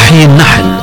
وحي النحل.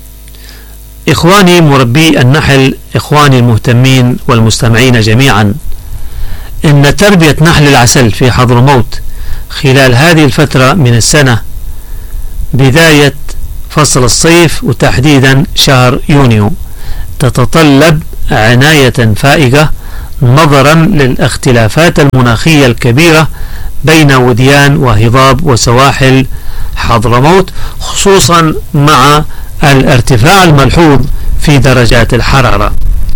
إخواني مربي النحل، إخواني المهتمين والمستمعين جميعا، إن تربية نحل العسل في حضرموت خلال هذه الفترة من السنة، بداية فصل الصيف وتحديدا شهر يونيو، تتطلب عناية فائقة نظرا للاختلافات المناخية الكبيرة بين وديان وهضاب وسواحل حضرموت، خصوصا مع الارتفاع الملحوظ في درجات الحرارة.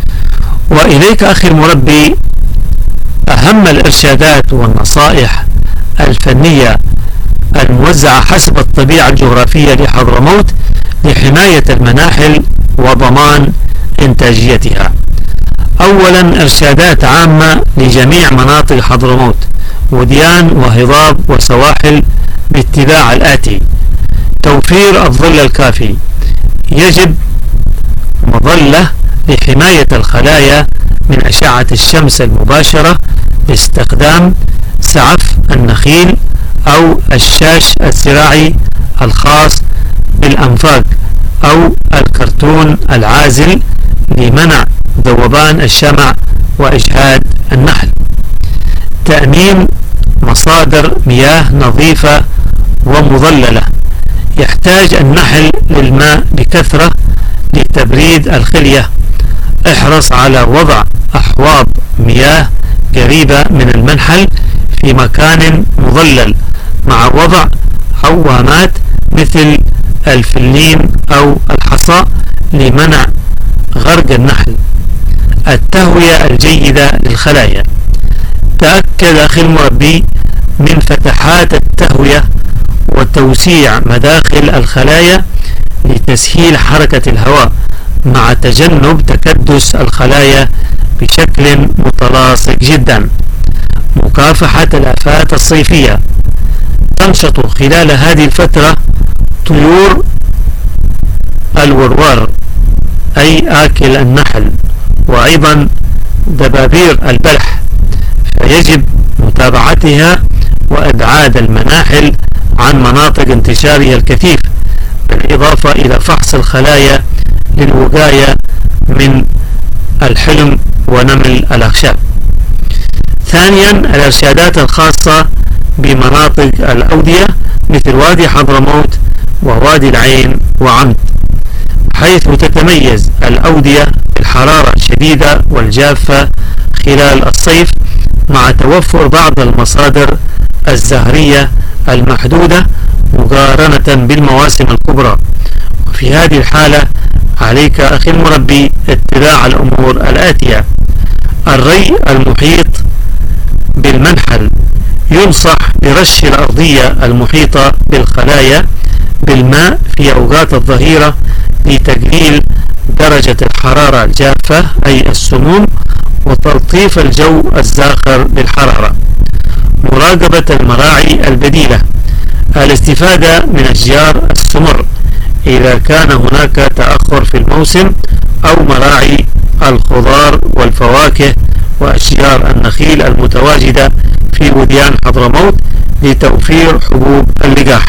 وإليك أخي المربي أهم الإرشادات والنصائح الفنية الموزعة حسب الطبيعة الجغرافية لحضرموت لحماية المناحل وضمان إنتاجيتها. أولا، إرشادات عامة لجميع مناطق حضرموت وديان وهضاب وسواحل باتباع الآتي: توفير الظل الكافي، يجب مظلة لحماية الخلايا من أشعة الشمس المباشرة باستخدام سعف النخيل أو الشاش الزراعي الخاص بالأنفاق أو الكرتون العازل لمنع ذوبان الشمع وإجهاد النحل. تأمين مصادر مياه نظيفة ومظللة، يحتاج النحل للماء بكثرة لتبريد الخلية. احرص على وضع أحواض مياه قريبة من المنحل في مكان مظلل مع وضع عوامات مثل الفلين أو الحصى لمنع غرق النحل. التهوية الجيدة للخلايا، تأكد أخي المربي من فتحات التهوية وتوسيع مداخل الخلايا لتسهيل حركة الهواء مع تجنب تكدس الخلايا بشكل متلاصق جدا. مكافحة الآفات الصيفية، تنشط خلال هذه الفترة طيور الوروار أي آكل النحل، وأيضا دبابير البلح، فيجب متابعتها وإبعاد المناحل عن مناطق انتشارها الكثيف، بالإضافة إلى فحص الخلايا للوقاية من الحلم ونمل الأخشاب. ثانيا، الإرشادات الخاصة بمناطق الأودية مثل وادي حضرموت ووادي العين وعمد، حيث تتميز الأودية بالحرارة الشديدة والجافة خلال الصيف مع توفر بعض المصادر الزهرية المحدودة مقارنة بالمواسم الكبرى. وفي هذه الحالة عليك أخي المربي اتباع الأمور الآتية: الري المحيط بالمنحل، ينصح برش الأرضية المحيطة بالخلايا بالماء في أوقات الظهيرة لتقليل درجة الحرارة الجافة أي السموم وتلطيف الجو الزاخر بالحرارة. مراقبة المراعي البديلة، الاستفادة من أشجار السمر إذا كان هناك تأخر في الموسم، أو مراعي الخضار والفواكه وأشجار النخيل المتواجدة في وديان حضرموت لتوفير حبوب اللقاح.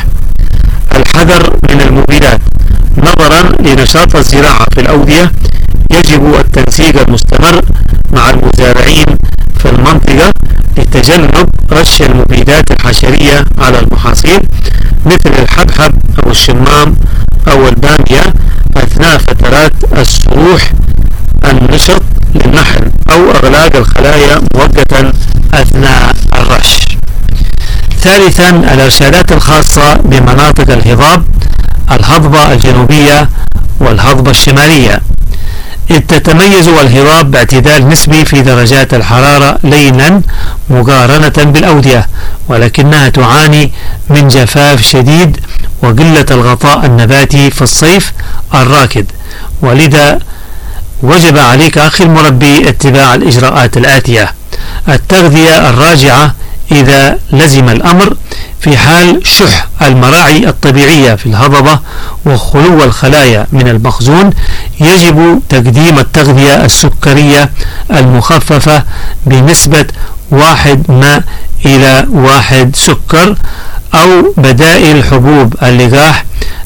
الحذر من المبيدات، نظرا لنشاط الزراعة في الأودية يجب التنسيق المستمر مع المزارعين في المنطقة لتجنب رش المبيدات الحشرية على المحاصيل مثل الحبحب أو الشمام أو البامية أثناء فترات السروح النشط للنحل، أو إغلاق الخلايا مؤقتا أثناء الرش. ثالثا، الإرشادات الخاصة بمناطق الهضاب، الهضبة الجنوبية والهضبة الشمالية، إذ تتميز الهضاب باعتدال نسبي في درجات الحرارة ليلا مقارنة بالأودية، ولكنها تعاني من جفاف شديد وقلة الغطاء النباتي في الصيف الراكد، ولذا وجب عليك أخي المربي اتباع الإجراءات الآتية: التغذية الراجعة إذا لزم الأمر في حال شح المراعي الطبيعية في الهضبة وخلو الخلايا من المخزون. يجب تقديم التغذية السكرية المخففة بنسبة 1 ماء إلى 1 سكر، أو بدائل حبوب اللقاح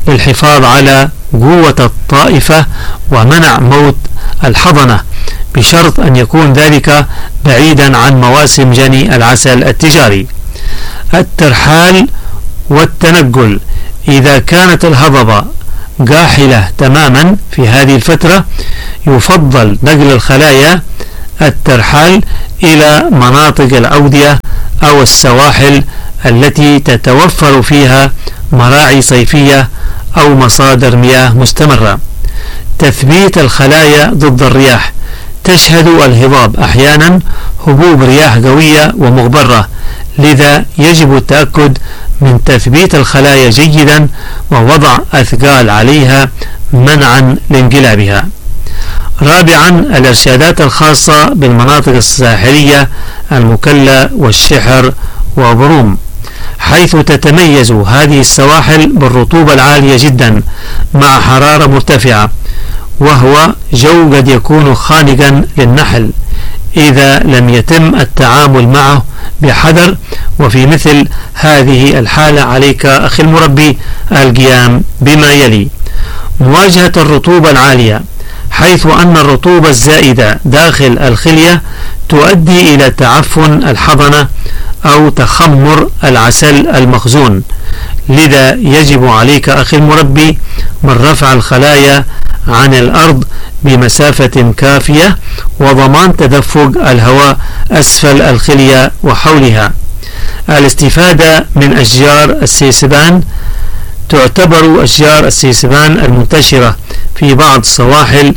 للحفاظ على قوة الطائفة ومنع موت الحضنة، بشرط أن يكون ذلك بعيدا عن مواسم جني العسل التجاري. الترحال والتنقل: إذا كانت الهضبة قاحلة تماما في هذه الفترة يفضل نقل الخلايا الترحال إلى مناطق الأودية أو السواحل التي تتوفر فيها مراعي صيفية أو مصادر مياه مستمرة. تثبيت الخلايا ضد الرياح: تشهد الهضاب أحيانا هبوب رياح قوية ومغبرة، لذا يجب التأكد من تثبيت الخلايا جيدا ووضع أثقال عليها منعا لانقلابها. رابعا، الإرشادات الخاصة بالمناطق الساحلية المكلا والشحر وبروم، حيث تتميز هذه السواحل بالرطوبة العالية جدا مع حرارة مرتفعة، وهو جو قد يكون خانقا للنحل إذا لم يتم التعامل معه بحذر. وفي مثل هذه الحالة عليك أخي المربي القيام بما يلي: مواجهة الرطوبة العالية، حيث أن الرطوبة الزائدة داخل الخلية تؤدي إلى تعفن الحضنة أو تخمر العسل المخزون، لذا يجب عليك أخي المربي من رفع الخلايا عن الأرض بمسافة كافية وضمان تدفق الهواء أسفل الخلية وحولها. الاستفادة من أشجار السيسبان: تعتبر أشجار السيسبان المنتشرة في بعض السواحل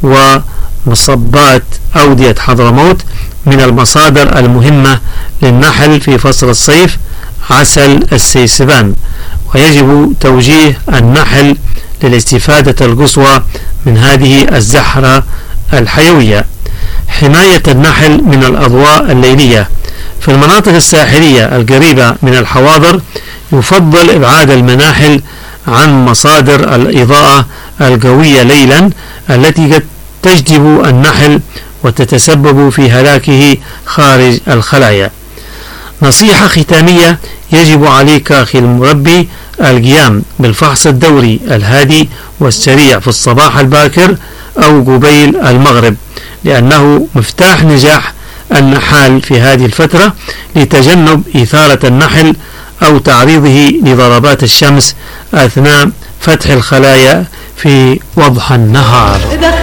ومصبات أودية حضرموت من المصادر المهمة للنحل في فصل الصيف عسل السيسبان، ويجب توجيه النحل للاستفادة القصوى من هذه الزحرة الحيوية. حماية النحل من الأضواء الليلية: في المناطق الساحلية القريبة من الحواضر يفضل إبعاد المناحل عن مصادر الإضاءة القوية ليلا التي قد تجذب النحل وتتسبب في هلاكه خارج الخلايا. نصيحة ختامية: يجب عليك أخي المربي القيام بالفحص الدوري الهادي والسريع في الصباح الباكر أو قبيل المغرب، لأنه مفتاح نجاح النحال في هذه الفترة لتجنب إثارة النحل أو تعريضه لضربات الشمس أثناء فتح الخلايا في وضح النهار.